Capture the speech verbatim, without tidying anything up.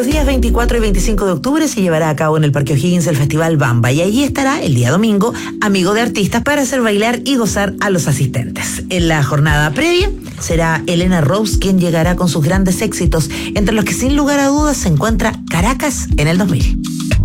Los días veinticuatro y veinticinco de octubre se llevará a cabo en el Parque O'Higgins el Festival Bamba, y allí estará el día domingo Amigo de Artistas para hacer bailar y gozar a los asistentes. En la jornada previa será Elena Rose quien llegará con sus grandes éxitos, entre los que sin lugar a dudas se encuentra Caracas en el dos mil.